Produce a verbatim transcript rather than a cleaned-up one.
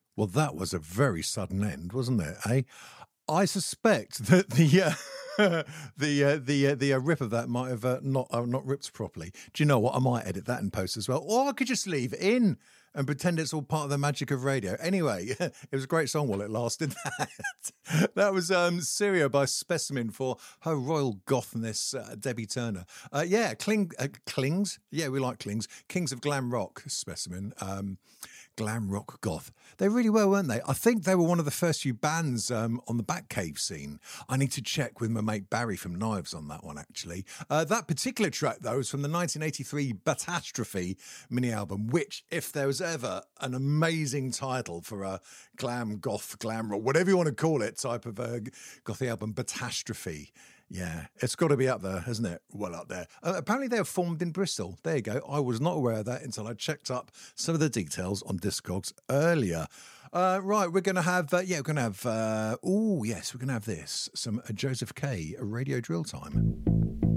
Well, that was a very sudden end, wasn't it, eh? I suspect that the uh, the uh, the uh, the uh, rip of that might have uh, not uh, not ripped properly. Do you know what? I might edit that in post as well, or I could just leave it in and pretend it's all part of the magic of radio. Anyway, it was a great song while it lasted. That that was um, Syria by Specimen for her royal gothness, uh, Debbie Turner. Uh, yeah, Kling uh, Klings. Yeah, we like Klings. Kings of Glam Rock, Specimen. Um, Glam rock goth. They really were, weren't they? I think they were one of the first few bands um, on the Batcave scene. I need to check with my mate Barry from Knives on that one, actually. Uh, that particular track, though, is from the nineteen eighty-three Batastrophe mini-album, which, if there was ever an amazing title for a glam, goth, glam rock, whatever you want to call it, type of a gothy album, Batastrophe. Yeah, it's got to be up there, hasn't it? Well up there. Uh, apparently they were formed in Bristol. There you go. I was not aware of that until I checked up some of the details on Discogs earlier. Uh, right, we're going to have, uh, yeah, we're going to have, uh, oh, yes, we're going to have this, some uh, Joseph K. Radio Drill Time.